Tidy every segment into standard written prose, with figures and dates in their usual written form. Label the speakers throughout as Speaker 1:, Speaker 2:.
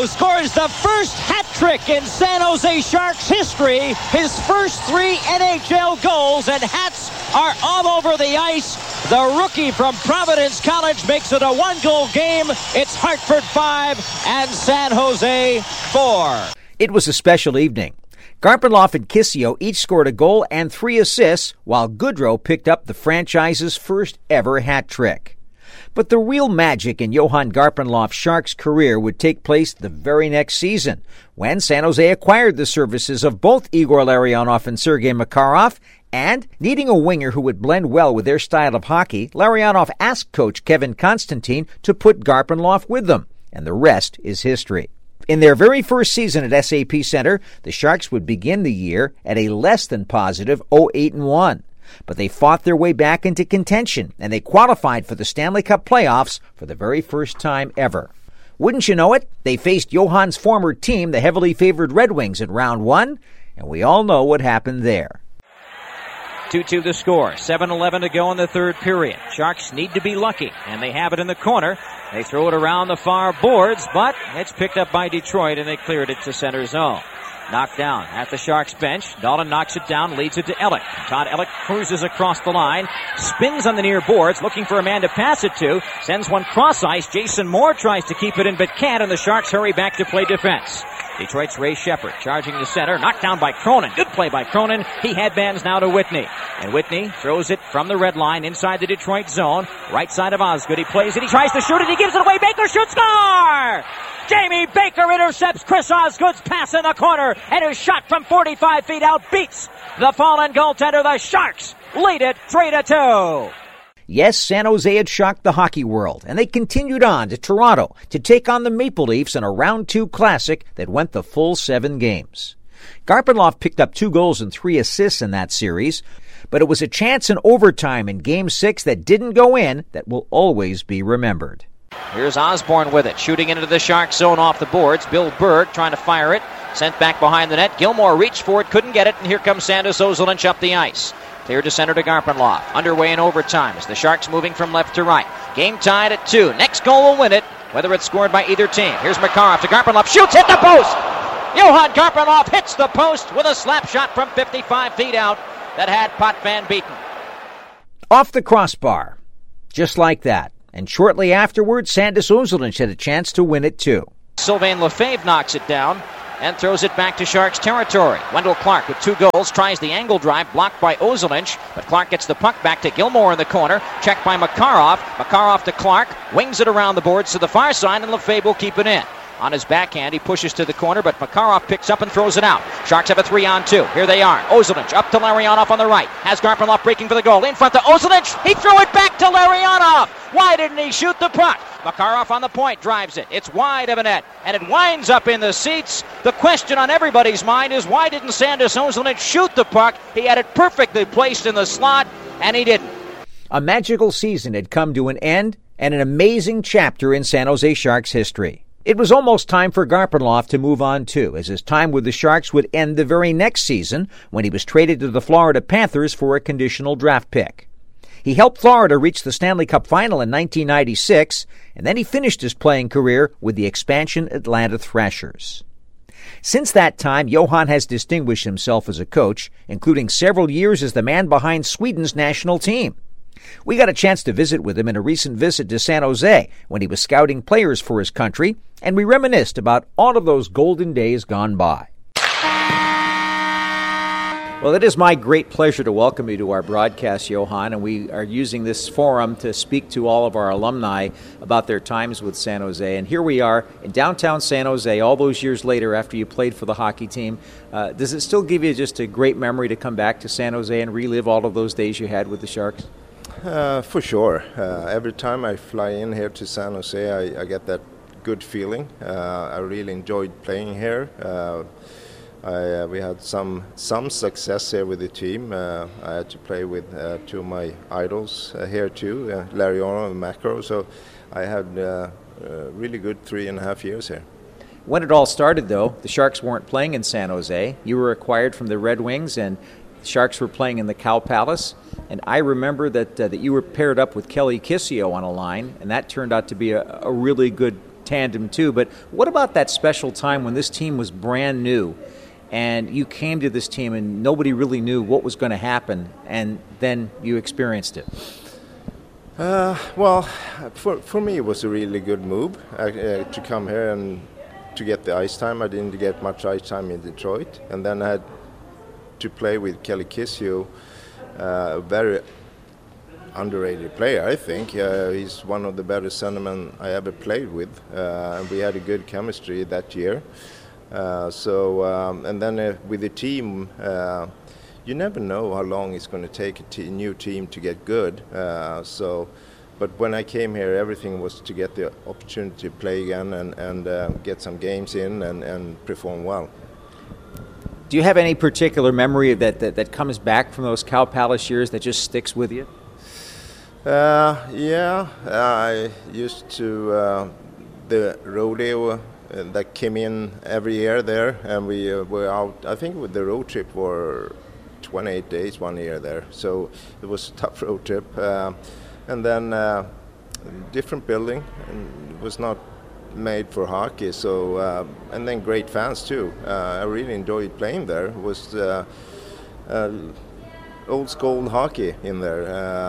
Speaker 1: Kissio scores the first hat trick in San Jose Sharks history. His first 3 NHL goals, and hats are all over the ice. The rookie from Providence College makes it a 1-goal game. It's Hartford 5 and San Jose 4.
Speaker 2: It was a special evening. Garpenlov and Kissio each scored a goal and 3 assists, while Goodrow picked up the franchise's first ever hat trick. But the real magic in Johan Garpenlov's Sharks career would take place the very next season, when San Jose acquired the services of both Igor Larionov and Sergei Makarov, and, needing a winger who would blend well with their style of hockey, Larionov asked coach Kevin Constantine to put Garpenlov with them, and the rest is history. In their very first season at SAP Center, the Sharks would begin the year at a less than positive 0-8-1. But they fought their way back into contention, and they qualified for the Stanley Cup playoffs for the very first time ever. Wouldn't you know it, they faced Johan's former team, the heavily favored Red Wings, in round 1, and we all know what happened there.
Speaker 3: 2-2 the score. 7:11 to go in the third period. Sharks need to be lucky, and they have it in the corner. They throw it around the far boards, but it's picked up by Detroit, and they cleared it to center zone. Knocked down at the Sharks bench. Dalton knocks it down, leads it to Ellick. Todd Ellick cruises across the line, spins on the near boards, looking for a man to pass it to, sends one cross ice. Jason Moore tries to keep it in, but can't, and the Sharks hurry back to play defense. Detroit's Ray Shepard charging to center, knocked down by Cronin. Good play by Cronin. He headbands now to Whitney. And Whitney throws it from the red line inside the Detroit zone. Right side of Osgood. He plays it. He tries to shoot it. He gives it away. Baker shoots. Score! Jamie Baker intercepts Chris Osgood's pass in the corner, and his shot from 45 feet out beats the fallen goaltender. The Sharks lead it 3-2.
Speaker 2: Yes, San Jose had shocked the hockey world, and they continued on to Toronto to take on the Maple Leafs in a round 2 classic that went the full 7 games. Garpenlov picked up 2 goals and 3 assists in that series, but it was a chance in overtime in Game 6 that didn't go in that will always be remembered.
Speaker 3: Here's Osborne with it, shooting into the Sharks zone off the boards. Bill Berg trying to fire it, sent back behind the net. Gilmore reached for it, couldn't get it, and here comes Sandis Ozolinsh up the ice. Cleared to center to Garpenlov. Underway in overtime as the Sharks moving from left to right. Game tied at 2. Next goal will win it, whether it's scored by either team. Here's Makarov to Garpenlov. Shoots, hit the post! Johan Garpenlov hits the post with a slap shot from 55 feet out that had Potvin beaten.
Speaker 2: Off the crossbar. Just like that. And shortly afterwards, Sandis Ozolinsh had a chance to win it too.
Speaker 3: Sylvain Lefebvre knocks it down and throws it back to Sharks territory. Wendell Clark with 2 goals, tries the angle drive, blocked by Ozolinsh, but Clark gets the puck back to Gilmore in the corner, checked by Makarov. Makarov to Clark, wings it around the boards to the far side, and Lefebvre will keep it in. On his backhand, he pushes to the corner, but Makarov picks up and throws it out. Sharks have a 3-on-2. Here they are. Ozolinsh up to Larionov on the right. Has Garpenlov breaking for the goal. In front to Ozolinsh. He threw it back to Larionov. Why didn't he shoot the puck? Makarov on the point, drives it. It's wide of a net, and it winds up in the seats. The question on everybody's mind is, why didn't Sandis Ozolinsh shoot the puck? He had it perfectly placed in the slot, and he didn't.
Speaker 2: A magical season had come to an end, and an amazing chapter in San Jose Sharks history. It was almost time for Garpenlov to move on too, as his time with the Sharks would end the very next season when he was traded to the Florida Panthers for a conditional draft pick. He helped Florida reach the Stanley Cup Final in 1996, and then he finished his playing career with the expansion Atlanta Thrashers. Since that time, Johan has distinguished himself as a coach, including several years as the man behind Sweden's national team. We got a chance to visit with him in a recent visit to San Jose when he was scouting players for his country, and we reminisced about all of those golden days gone by. Well, it is my great pleasure to welcome you to our broadcast, Johan, and we are using this forum to speak to all of our alumni about their times with San Jose. And here we are in downtown San Jose all those years later after you played for the hockey team. Does it still give you just a great memory to come back to San Jose and relive all of those days you had with the Sharks?
Speaker 4: For sure. Every time I fly in here to San Jose, I get that good feeling. I really enjoyed playing here. We had some success here with the team. I had to play with 2 of my idols here too, Larionov and Makarov. So I had a really good 3.5 years here.
Speaker 2: When it all started, though, the Sharks weren't playing in San Jose. You were acquired from the Red Wings, and the Sharks were playing in the Cow Palace. And I remember that you were paired up with Kelly Kissio on a line, and that turned out to be a really good tandem too. But what about that special time when this team was brand new and you came to this team and nobody really knew what was going to happen, and then you experienced it?
Speaker 4: Well, for me it was a really good move to come here and to get the ice time. I didn't get much ice time in Detroit, and then I had to play with Kelly Kissio, a very underrated player, I think. He's one of the better centermen I ever played with, and we had a good chemistry that year. And then with the team, you never know how long it's going to take a new team to get good. But when I came here, everything was to get the opportunity to play again and get some games in and perform well.
Speaker 2: Do you have any particular memory that comes back from those Cow Palace years that just sticks with you?
Speaker 4: Yeah, I used to the rodeo that came in every year there, and we were out. I think with the road trip were 28 days one year there, so it was a tough road trip. And then different building, and it was not made for hockey. So and then great fans too. I really enjoyed playing there. It was old school hockey in there,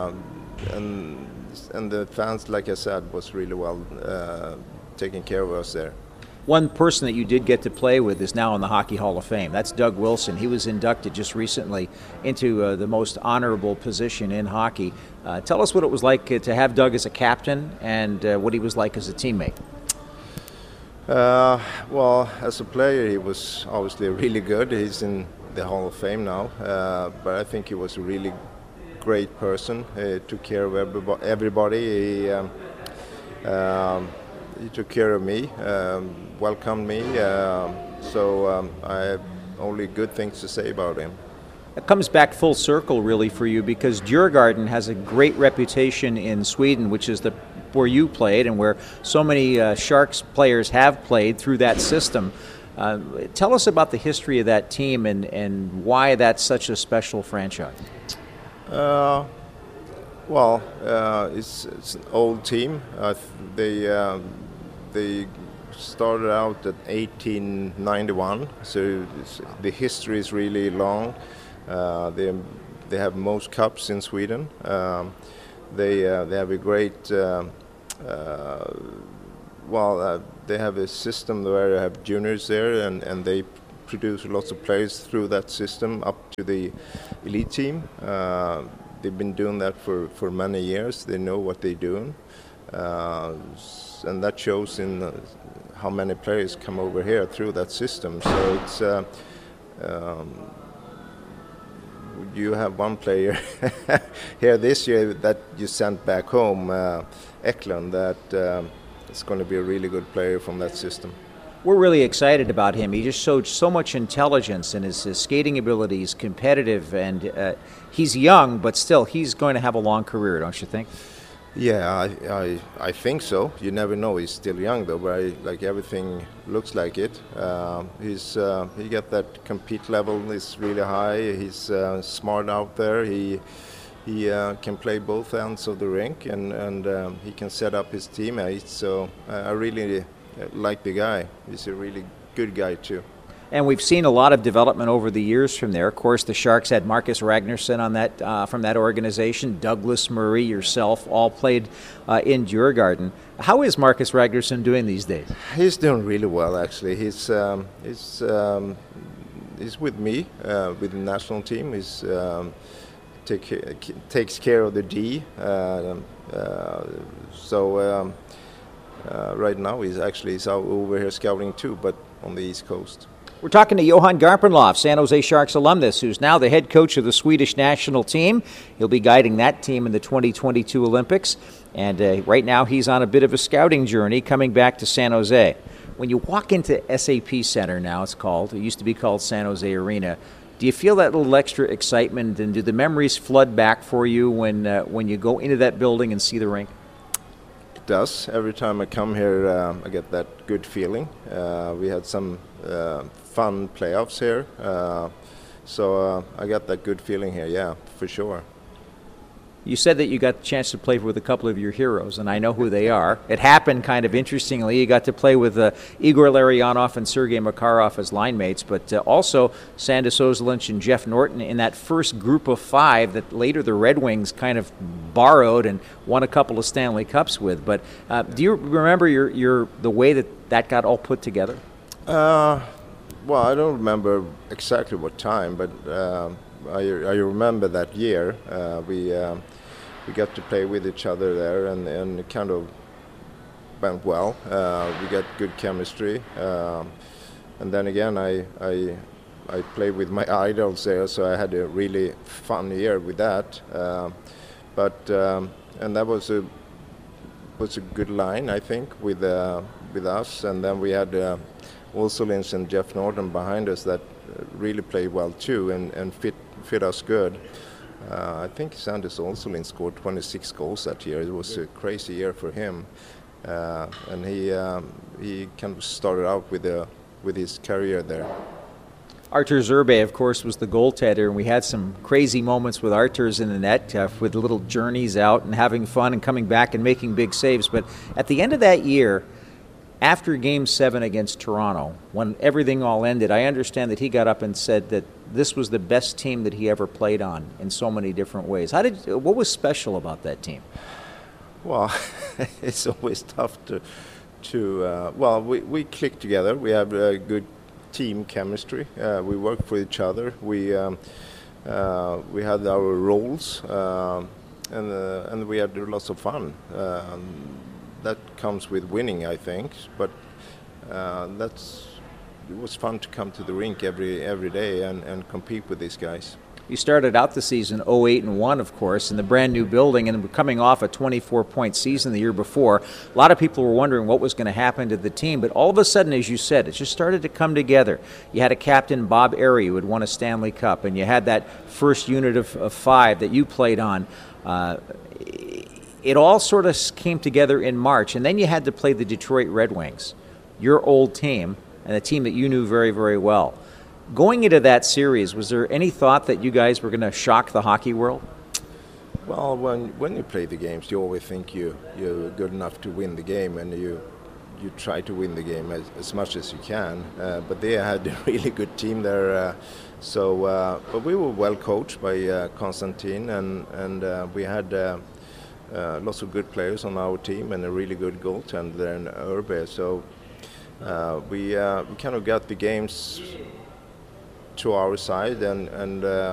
Speaker 4: and the fans, like I said, was really well taking care of us there.
Speaker 2: One person that you did get to play with is now in the Hockey Hall of Fame. That's Doug Wilson. He was inducted just recently into the most honorable position in hockey. Tell us what it was like to have Doug as a captain and what he was like as a teammate.
Speaker 4: Well, as a player, he was obviously really good. He's in the Hall of Fame now, but I think he was a really great person. He took care of everybody. He took care of me, welcomed me, so I have only good things to say about him.
Speaker 2: It comes back full circle, really, for you, because Djurgården has a great reputation in Sweden, which is where you played and where so many Sharks players have played through that system. Tell us about the history of that team and why that's such a special franchise.
Speaker 4: Well, it's an old team. They started out at 1891, so the history is really long. They have most cups in Sweden. They have a great. They have a system where they have juniors there, and they produce lots of players through that system up to the elite team. They've been doing that for many years. They know what they're doing, and that shows in how many players come over here through that system. So it's you have one player here this year that you sent back home, Eklund, that is going to be a really good player from that system.
Speaker 2: We're really excited about him. He just showed so much intelligence in his skating abilities, competitive, and he's young, but still, he's going to have a long career, don't you think?
Speaker 4: Yeah, I think so. You never know. He's still young, though, but like everything looks like it. He got that compete level is really high. He's smart out there. He can play both ends of the rink, and he can set up his teammates. So I really like the guy. He's a really good guy too.
Speaker 2: And we've seen a lot of development over the years from there. Of course, the Sharks had Marcus Ragnarsson on that from that organization. Douglas Murray, yourself, all played in Djurgården. How is Marcus Ragnarsson doing these days?
Speaker 4: He's doing really well, actually. He's with me with the national team. He's takes care of the D. Right now he's out over here scouting too, but on the East Coast.
Speaker 2: We're talking to Johan Garpenlov, San Jose Sharks alumnus, who's now the head coach of the Swedish national team. He'll be guiding that team in the 2022 Olympics. And right now he's on a bit of a scouting journey coming back to San Jose. When you walk into SAP Center now, it's called, it used to be called San Jose Arena, do you feel that little extra excitement, and do the memories flood back for you when you go into that building and see the rink?
Speaker 4: It does. Every time I come here, I get that good feeling. We had some fun playoffs here, so I got that good feeling here, yeah, for sure.
Speaker 2: You said that you got the chance to play with a couple of your heroes, and I know who they are. It happened kind of interestingly. You got to play with Igor Larionov and Sergei Makarov as line mates, but also Sandis Ozolinsh and Jeff Norton in that first group of 5 that later the Red Wings kind of borrowed and won a couple of Stanley Cups with. But do you remember the way that got all put together?
Speaker 4: Well, I don't remember exactly what time, but I remember that year we got to play with each other there, and it kind of went well. We got good chemistry, and then again I played with my idols there, so I had a really fun year with that. And that was a good line, I think, with us, and then we had Ozolinsh and Jeff Norton behind us that really played well too, and fit us good. I think Sandis Ozolinsh scored 26 goals that year. It was a crazy year for him, and he kind of started out with his career there.
Speaker 2: Artur Zerbe, of course, was the goaltender, and we had some crazy moments with Artur's in the net, with little journeys out and having fun and coming back and making big saves. But at the end of that year, after Game 7 against Toronto, when everything all ended, I understand that he got up and said that this was the best team that he ever played on in so many different ways. What was special about that team?
Speaker 4: Well, it's always tough well, we click together. We have a good team chemistry. We work for each other. We had our roles, and we had lots of fun. That comes with winning, I think, but it was fun to come to the rink every day and compete with these guys.
Speaker 2: You started out the season 0-8-1, of course, in the brand new building, and coming off a 24-point season the year before. A lot of people were wondering what was going to happen to the team, but all of a sudden, as you said, it just started to come together. You had a captain, Bob Airey, who had won a Stanley Cup, and you had that first unit of 5 that you played on. It all sort of came together in March, and then you had to play the Detroit Red Wings, your old team, and a team that you knew very, very well. Going into that series, was there any thought that you guys were going to shock the hockey world?
Speaker 4: Well, when you play the games, you always think you're good enough to win the game, and you try to win the game as much as you can. But they had a really good team there. But we were well coached by Konstantin, and we had lots of good players on our team and a really good goaltender in Urbe. So we kind of got the games to our side, and